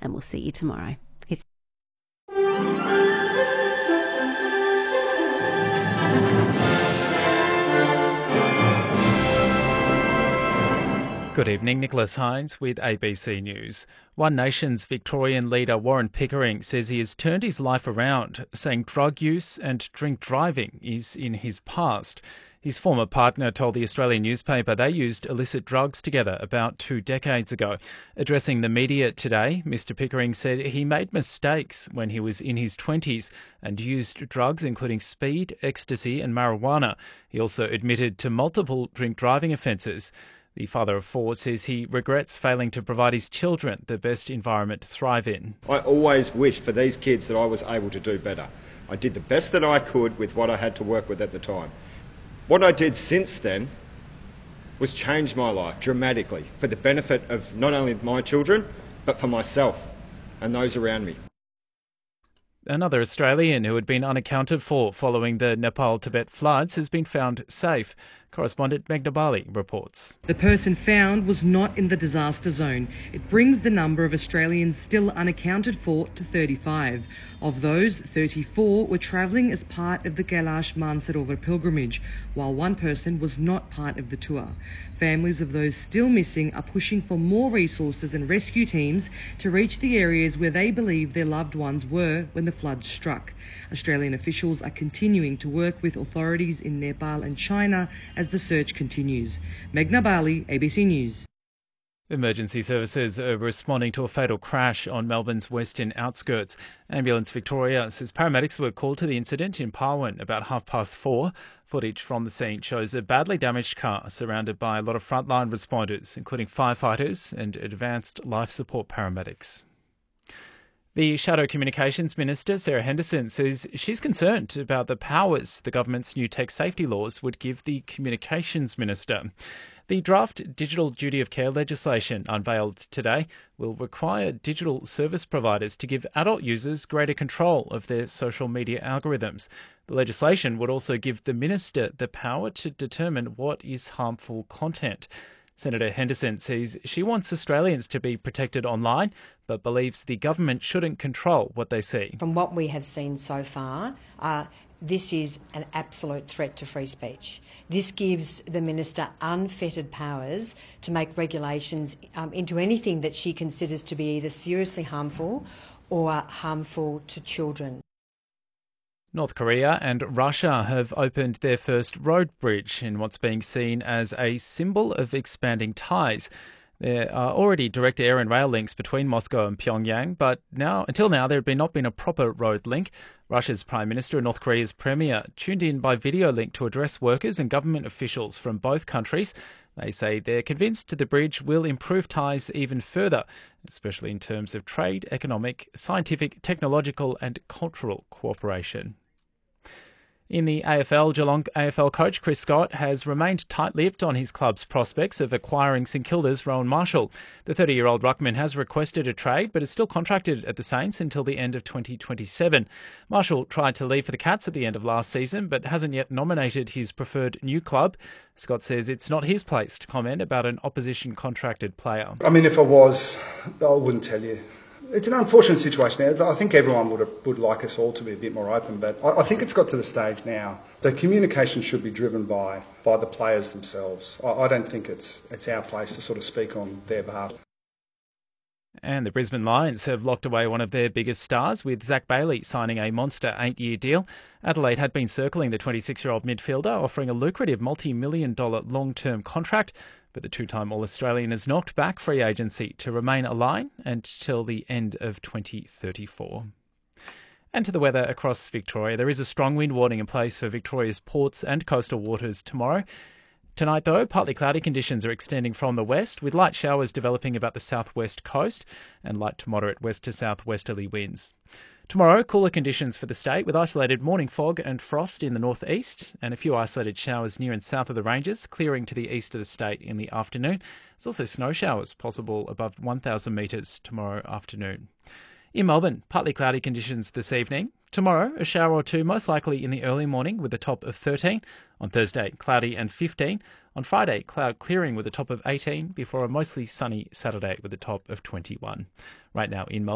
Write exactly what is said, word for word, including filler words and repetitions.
and we'll see you tomorrow. It's Good evening, Nicholas Hines with A B C News. One Nation's Victorian leader Warren Pickering says he has turned his life around, saying drug use and drink driving is in his past. His former partner told the Australian newspaper they used illicit drugs together about two decades ago. Addressing the media today, Mister Pickering said he made mistakes when he was in his twenties and used drugs including speed, ecstasy and marijuana. He also admitted to multiple drink driving offences. The father of four says he regrets failing to provide his children the best environment to thrive in. I always wished for these kids that I was able to do better. I did the best that I could with what I had to work with at the time. What I did since then was change my life dramatically for the benefit of not only my children, but for myself and those around me. Another Australian who had been unaccounted for following the Nepal-Tibet floods has been found safe. Correspondent Meghna Bali reports. The person found was not in the disaster zone. It brings the number of Australians still unaccounted for to thirty-five. Of those, thirty-four were travelling as part of the Kailash Mansarovar pilgrimage, while one person was not part of the tour. Families of those still missing are pushing for more resources and rescue teams to reach the areas where they believe their loved ones were when the floods struck. Australian officials are continuing to work with authorities in Nepal and China as the search continues. Meghna Bali, A B C News. Emergency services are responding to a fatal crash on Melbourne's western outskirts. Ambulance Victoria says paramedics were called to the incident in Parwin about half past four. Footage from the scene shows a badly damaged car surrounded by a lot of frontline responders, including firefighters and advanced life support paramedics. The Shadow Communications Minister, Sarah Henderson, says she's concerned about the powers the government's new tech safety laws would give the Communications Minister. The draft Digital Duty of Care legislation unveiled today will require digital service providers to give adult users greater control of their social media algorithms. The legislation would also give the minister the power to determine what is harmful content. Senator Henderson says she wants Australians to be protected online, but believes the government shouldn't control what they see. From what we have seen so far, uh, this is an absolute threat to free speech. This gives the minister unfettered powers to make regulations um, into anything that she considers to be either seriously harmful or harmful to children. North Korea and Russia have opened their first road bridge in what's being seen as a symbol of expanding ties. There are already direct air and rail links between Moscow and Pyongyang, but now, until now there had not been a proper road link. Russia's Prime Minister and North Korea's Premier tuned in by video link to address workers and government officials from both countries. They say they're convinced the bridge will improve ties even further, especially in terms of trade, economic, scientific, technological and cultural cooperation. In the A F L, Geelong A F L coach Chris Scott has remained tight-lipped on his club's prospects of acquiring St Kilda's Rowan Marshall. The thirty-year-old ruckman has requested a trade but is still contracted at the Saints until the end of twenty twenty-seven. Marshall tried to leave for the Cats at the end of last season but hasn't yet nominated his preferred new club. Scott says it's not his place to comment about an opposition-contracted player. I mean, if I was, I wouldn't tell you. It's an unfortunate situation now. I think everyone would would like us all to be a bit more open, but I, I think it's got to the stage now that communication should be driven by by the players themselves. I, I don't think it's it's our place to sort of speak on their behalf. And the Brisbane Lions have locked away one of their biggest stars, with Zach Bailey signing a monster eight-year deal. Adelaide had been circling the twenty-six-year-old midfielder, offering a lucrative multi-million dollar long-term contract. But the two-time All-Australian has knocked back free agency to remain a line until the end of twenty thirty-four. And to the weather across Victoria. There is a strong wind warning in place for Victoria's ports and coastal waters tomorrow. Tonight, though, partly cloudy conditions are extending from the west, with light showers developing about the southwest coast and light to moderate west to southwesterly winds. Tomorrow, cooler conditions for the state, with isolated morning fog and frost in the northeast and a few isolated showers near and south of the ranges, clearing to the east of the state in the afternoon. There's also snow showers possible above one thousand metres tomorrow afternoon. In Melbourne, partly cloudy conditions this evening. Tomorrow, a shower or two, most likely in the early morning with a top of thirteen. On Thursday, cloudy and fifteen. On Friday, cloud clearing with a top of eighteen, before a mostly sunny Saturday with a top of twenty-one. Right now in Melbourne.